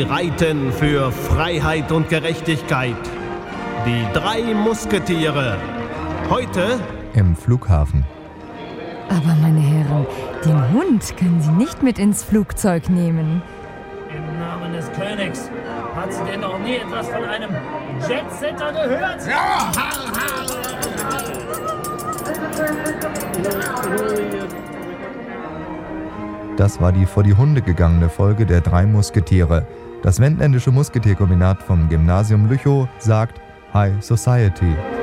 reiten für Freiheit und Gerechtigkeit. Die 3 Musketiere. Heute im Flughafen. Aber meine Herren, den Hund können Sie nicht mit ins Flugzeug nehmen. Im Namen des Königs. Hat sie denn noch nie etwas von einem Jetsetter gehört? Ja! Das war die vor die Hunde gegangene Folge der 3 Musketiere. Das wendländische Musketierkombinat vom Gymnasium Lüchow sagt High Society.